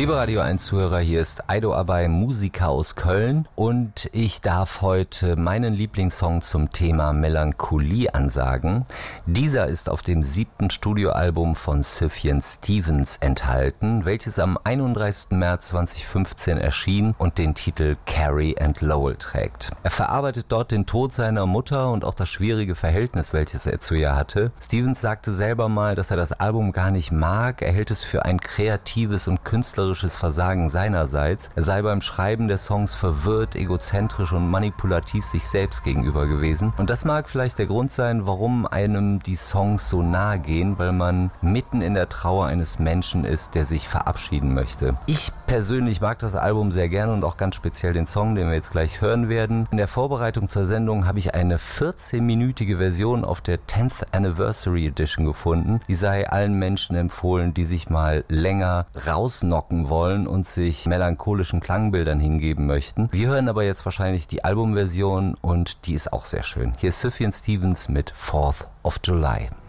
Liebe Radio 1 Zuhörer, hier ist Aido Abay, Musiker aus Köln, und ich darf heute meinen Lieblingssong zum Thema Melancholie ansagen. Dieser ist auf dem 7. Studioalbum von Sufjan Stevens enthalten, welches am 31. März 2015 erschien und den Titel Carrie and Lowell trägt. Er verarbeitet dort den Tod seiner Mutter und auch das schwierige Verhältnis, welches er zu ihr hatte. Stevens sagte selber mal, dass er das Album gar nicht mag. Er hält es für ein kreatives und künstlerisches Versagen seinerseits. Er sei beim Schreiben der Songs verwirrt, egozentrisch und manipulativ sich selbst gegenüber gewesen. Und das mag vielleicht der Grund sein, warum einem die Songs so nahe gehen, weil man mitten in der Trauer eines Menschen ist, der sich verabschieden möchte. Ich persönlich mag das Album sehr gerne und auch ganz speziell den Song, den wir jetzt gleich hören werden. In der Vorbereitung zur Sendung habe ich eine 14-minütige Version auf der 10th Anniversary Edition gefunden. Die sei allen Menschen empfohlen, die sich mal länger rausnocken wollen und sich melancholischen Klangbildern hingeben möchten. Wir hören aber jetzt wahrscheinlich die Albumversion und die ist auch sehr schön. Hier ist Sufjan Stevens mit 4th of July.